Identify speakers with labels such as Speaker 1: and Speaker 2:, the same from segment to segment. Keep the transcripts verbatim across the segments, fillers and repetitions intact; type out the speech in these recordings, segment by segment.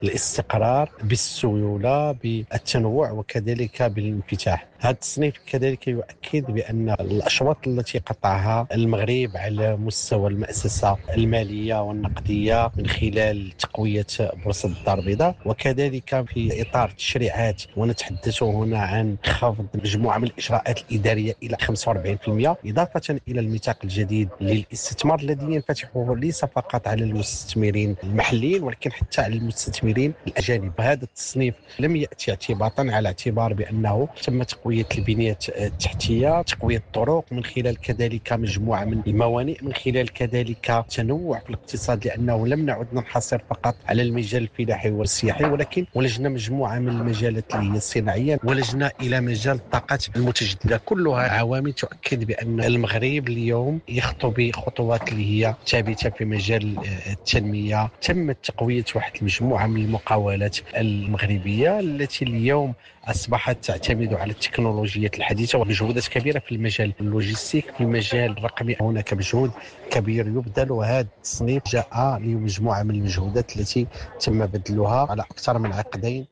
Speaker 1: بالاستقرار، بالسيولة، بالتنوع وكذلك بالانفتاح. هذا التصنيف كذلك يؤكد بأن الأشواط التي قطعها المغرب على مستوى المؤسسة المالية والنقدية من خلال تقوية بورصة الدار البيضاء، وكذلك في إطار تشريعات، ونتحدث هنا عن خفض مجموعة من الإجراءات الإدارية إلى خمسة وأربعين بالمئة، إضافة إلى الميثاق الجديد للاستثمار الذي ينفتح ليس فقط على المستثمرين المحليين ولكن حتى على المستثمرين الأجانب. هذا التصنيف لم يأتي اعتباطا على اعتبار بأنه تم تقوية البنية التحتية، تقوية الطرق، من خلال كذلك مجموعة من الموانئ، من خلال كذلك تنوع في الاقتصاد، لأنه لم نعد ننحصر فقط على المجال الفلاحي والسياحي، ولكن ولجنا مجموعة من المجالات اللي هي الصناعية، ولجنا إلى مجال الطاقات المتجددة. كلها عوامل تؤكد بأن المغرب اليوم يخطو بخطوات اللي هي ثابتة في مجال التنمية. تم تقوية واحد المجموعة من المقاولات المغربية التي اليوم أصبحت تعتمد على التكنولوجيات الحديثة ومجهودات كبيرة في المجال اللوجستيك، في المجال الرقمي هناك مجهود كبير يبذل، وهذا التصنيف جاء لمجموعة من المجهودات التي تم بذلها على أكثر من عقدين.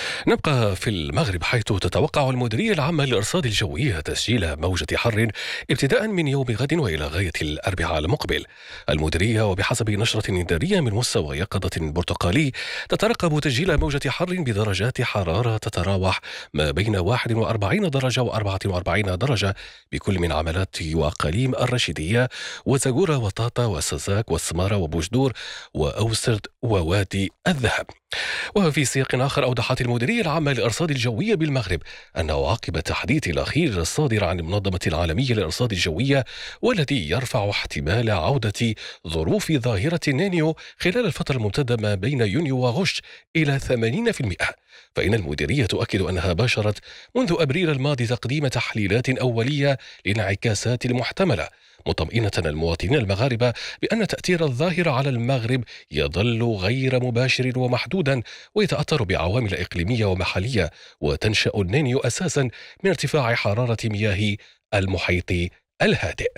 Speaker 2: نبقى في المغرب، حيث تتوقع المديرية العامة للإرصاد الجوي تسجيل موجة حر ابتداء من يوم غد وإلى غاية الأربعاء المقبل. المديرية وبحسب نشرة إدارية من مستوى يقظة برتقالي تترقب تسجيل موجة حر بدرجات حرارة تتراوح ما بين واحد وأربعين درجة وأربعة وأربعين درجة بكل من عملات وأقاليم الرشيدية وزاغورة وطاطا وسزاك والسمارة وبوجدور وأوسرد ووادي الذهب. وفي سياق آخر، أوضحت المديرية العامة للإرصاد الجوي بالمغرب أنه عقب التحديث الأخير الصادر عن المنظمة العالمية للإرصاد الجوية والذي يرفع احتمال عودة ظروف ظاهرة نانيو خلال الفترة الممتدة ما بين يونيو وغشت إلى ثمانين بالمئة، فإن المديرية تؤكد أنها باشرت منذ أبريل الماضي تقديم تحليلات أولية للانعكاسات المحتملة، مطمئنة المواطنين المغاربة بأن تأثير الظاهرة على المغرب يظل غير مباشر ومحدودا ويتأثر بعوامل إقليمية ومحلية، وتنشأ النانيو أساسا من ارتفاع حرارة مياه المحيط الهادئ.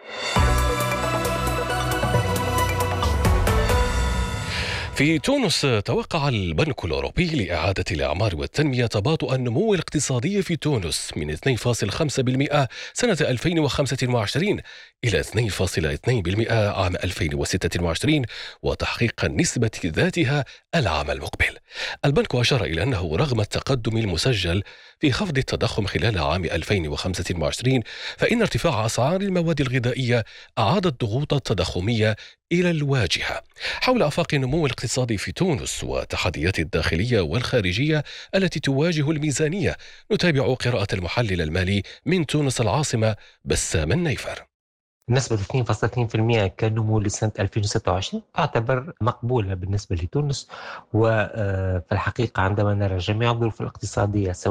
Speaker 2: في تونس، توقع البنك الأوروبي لإعادة الإعمار والتنمية تباطؤ النمو الاقتصادي في تونس من اثنين فاصلة خمسة بالمئة سنة ألفين وخمسة وعشرين إلى اثنين فاصلة اثنين بالمئة عام ألفين وستة وعشرين، وتحقيق النسبة ذاتها العام المقبل. البنك أشار إلى أنه رغم التقدم المسجل في خفض التضخم خلال عام ألفين وخمسة وعشرين، فإن ارتفاع أسعار المواد الغذائية أعاد الضغوط التضخمية إلى الواجهة. حول آفاق النمو الاقتصادي في تونس وتحديات الداخلية والخارجية التي تواجه الميزانية، نتابع قراءة المحلل المالي من تونس العاصمة بسام النيفر.
Speaker 3: نسبة اثنين فاصلة اثنين بالمئة كنمو لسنة ألفين وستة وعشرين تعتبر مقبولة بالنسبة لتونس، وفي الحقيقة عندما نرى جميع الظروف الاقتصادية